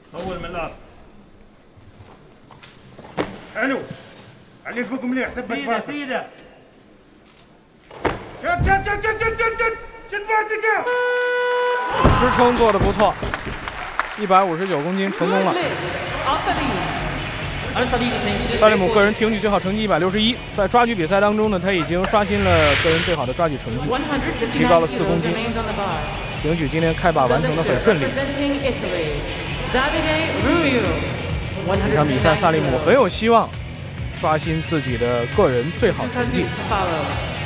أول من الأرض. حلو. علي فوق مليح ثبت فارتك. سيدة. شد فارتك. 支撑做得不错，159公斤成功了。萨利姆个人挺举最好成绩161，在抓举比赛当中呢，他已经刷新了个人最好的抓举成绩，提高了4公斤。挺举今天开把完成的很顺利。这场比赛萨利姆很有希望刷新自己的个人最好成绩。